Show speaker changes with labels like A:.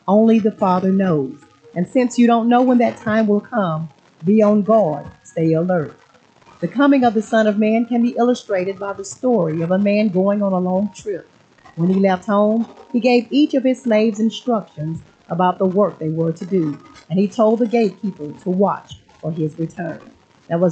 A: Only the Father knows. And since you don't know when that time will come, be on guard, stay alert. The coming of the Son of Man can be illustrated by the story of a man going on a long trip. When he left home, he gave each of his slaves instructions about the work they were to do, and he told the gatekeeper to watch for his return.